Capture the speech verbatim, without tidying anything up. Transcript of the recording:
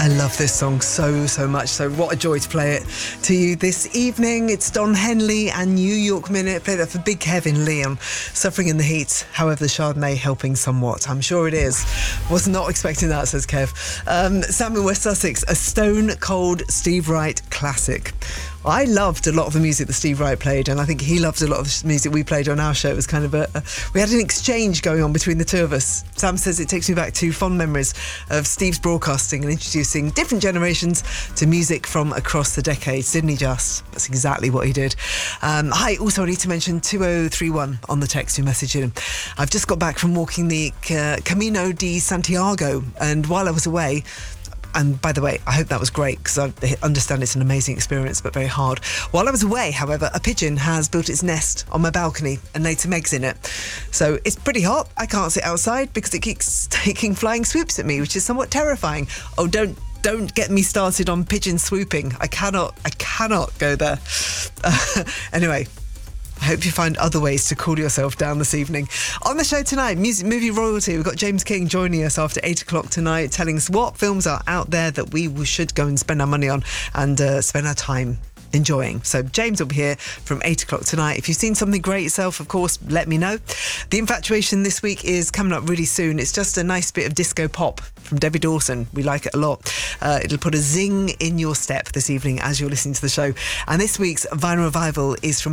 I love this song so, so much. So what a joy to play it to you this evening. It's Don Henley and New York Minute. Play that for Big Kevin Leon. Suffering in the heat. However, the Chardonnay helping somewhat. I'm sure it is. Was not expecting that, says Kev. Um, Sam in West Sussex. A stone cold Steve Wright classic. I loved a lot of the music that Steve Wright played, and I think he loved a lot of the music we played on our show. It was kind of a, a we had an exchange going on between the two of us. Sam says it takes me back to fond memories of Steve's broadcasting and introducing different generations to music from across the decades. Sydney Just, that's exactly what he did. Um, hi, also I need to mention two oh three one on the text you messaged in. I've just got back from walking the uh, Camino de Santiago, and while I was away, and by the way, I hope that was great, because I understand it's an amazing experience, but very hard. While I was away, however, a pigeon has built its nest on my balcony and laid some eggs in it. So it's pretty hot. I can't sit outside because it keeps taking flying swoops at me, which is somewhat terrifying. Oh, don't don't get me started on pigeon swooping. I cannot, I cannot go there. Uh, anyway. I hope you find other ways to cool yourself down this evening. On the show tonight, music movie royalty. We've got James King joining us after eight o'clock tonight, telling us what films are out there that we should go and spend our money on and uh, spend our time enjoying. So James will be here from eight o'clock tonight. If you've seen something great yourself, of course, let me know. The Infatuation this week is coming up really soon. It's just a nice bit of disco pop from Debbie Dawson. We like it a lot. Uh, it'll put a zing in your step this evening as you're listening to the show. And this week's Vinyl Revival is from